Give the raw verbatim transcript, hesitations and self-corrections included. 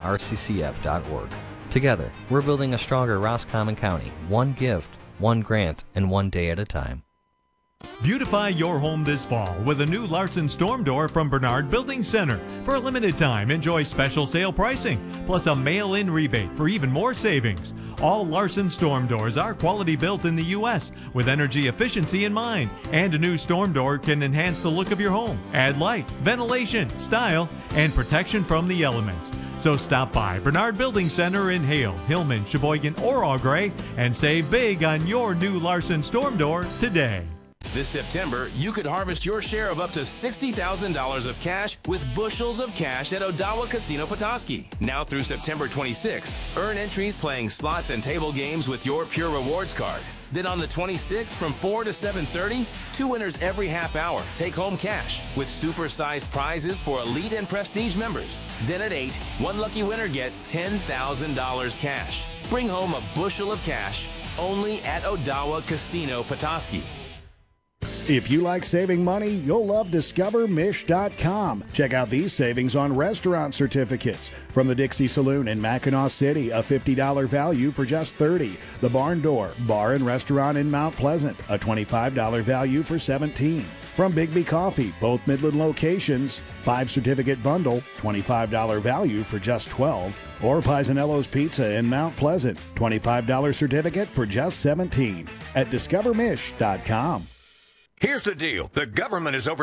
r c c f dot org. Together, we're building a stronger Roscommon County, one gift, one grant, and one day at a time. Beautify your home this fall with a new Larson Storm Door from Bernard Building Center. For a limited time, enjoy special sale pricing, plus a mail-in rebate for even more savings. All Larson Storm Doors are quality built in the U S with energy efficiency in mind. And a new Storm Door can enhance the look of your home, add light, ventilation, style, and protection from the elements. So stop by Bernard Building Center in Hale, Hillman, Sheboygan, or Au Gres and save big on your new Larson Storm Door today. This September, you could harvest your share of up to sixty thousand dollars of cash with bushels of cash at Odawa Casino Petoskey. Now through September twenty-sixth, earn entries playing slots and table games with your Pure Rewards card. Then on the twenty-sixth, from four to seven thirty, two winners every half hour take home cash with super-sized prizes for elite and prestige members. Then at eight, one lucky winner gets ten thousand dollars cash. Bring home a bushel of cash only at Odawa Casino Petoskey. If you like saving money, you'll love discover mish dot com. Check out these savings on restaurant certificates. From the Dixie Saloon in Mackinac City, a fifty dollars value for just thirty dollars. The Barn Door Bar and Restaurant in Mount Pleasant, a twenty-five dollars value for seventeen dollars. From Bigby Coffee, both Midland locations, five certificate bundle, twenty-five dollars value for just twelve dollars. Or Paisanello's Pizza in Mount Pleasant, twenty-five dollars certificate for just seventeen dollars. At discover mish dot com. Here's the deal. The government is over